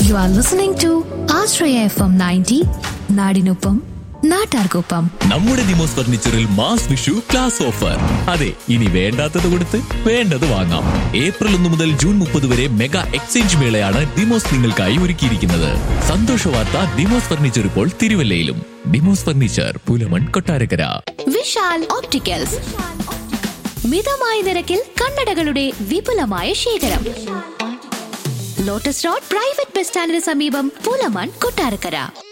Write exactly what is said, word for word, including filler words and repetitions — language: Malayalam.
You are listening to Ashraya F M ninety, നാടിനൊപ്പം നാട്ടാർക്കൊപ്പം. നമ്മുടെ Demos ഫർണിച്ചറിൽ mass Vishu class offer. അതെ, ഇനി വേണ്ടാത്തത് കൊടുത്ത് വേണ്ടത് വാങ്ങാം. ഏപ്രിൽ ഒന്ന് മുതൽ ജൂൺ മുപ്പത് വരെ മെഗാ എക്സ്ചേഞ്ച് മേളയാണ് ദിമോസ് നിങ്ങൾക്കായി ഒരുക്കിയിരിക്കുന്നത്. സന്തോഷ വാർത്ത, ദിമോസ് ഫർണിച്ചർ ഇപ്പോൾ തിരുവല്ലയിലും. ദിമോസ് ഫർണിച്ചർ, പുലമൺ, കൊട്ടാരക്കര. വിശാൽ ഓപ്റ്റിക്കൽസ്, മിതമായ നിരക്കിൽ കണ്ണടകളുടെ വിപുലമായ ശേഖരം. ലോട്ടസ് റോഡ് പ്രൈവറ്റ് ബസ് സ്റ്റാൻഡിന് സമീപം, പുലമൺ, കൊട്ടാരക്കര.